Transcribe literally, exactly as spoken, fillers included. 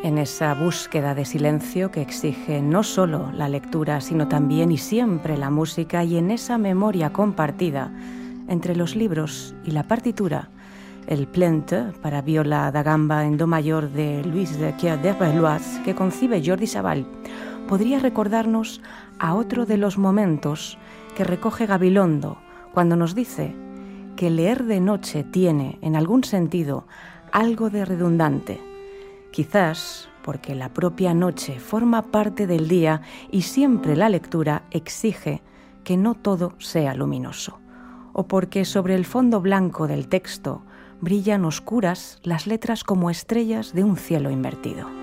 en esa búsqueda de silencio que exige no solo la lectura, sino también y siempre la música, y en esa memoria compartida entre los libros y la partitura, el Plainte para viola da gamba en do mayor de Louis de Quer d'Herbeloise, que concibe Jordi Savall, podría recordarnos a otro de los momentos que recoge Gabilondo cuando nos dice que leer de noche tiene, en algún sentido, algo de redundante, quizás porque la propia noche forma parte del día y siempre la lectura exige que no todo sea luminoso, o porque sobre el fondo blanco del texto brillan oscuras las letras como estrellas de un cielo invertido.